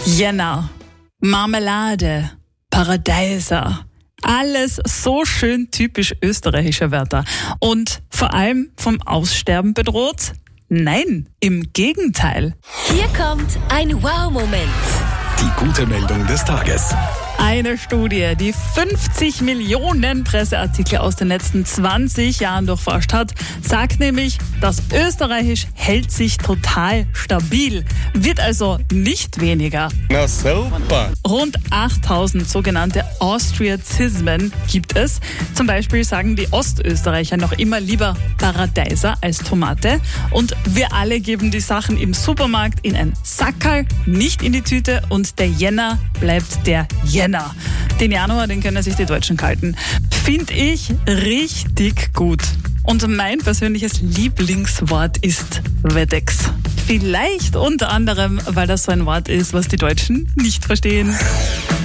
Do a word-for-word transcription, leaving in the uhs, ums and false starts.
Jänner, Marmelade, Paradeiser. Alles so schön typisch österreichische Wörter. Und vor allem vom Aussterben bedroht? Nein, im Gegenteil. Hier kommt ein Wow-Moment. Die gute Meldung des Tages. Eine Studie, die fünfzig Millionen Presseartikel aus den letzten zwanzig Jahren durchforscht hat, sagt nämlich, das Österreichisch hält sich total stabil, wird also nicht weniger. Na super! Rund achttausend sogenannte Austriazismen gibt es. Zum Beispiel sagen die Ostösterreicher noch immer lieber Paradeiser als Tomate. Und wir alle geben die Sachen im Supermarkt in ein Sackerl, nicht in die Tüte, und der Jänner bleibt der Jänner. Den Januar, den können sich die Deutschen kalten. Finde ich richtig gut. Und mein persönliches Lieblingswort ist Wedex. Vielleicht unter anderem, weil das so ein Wort ist, was die Deutschen nicht verstehen.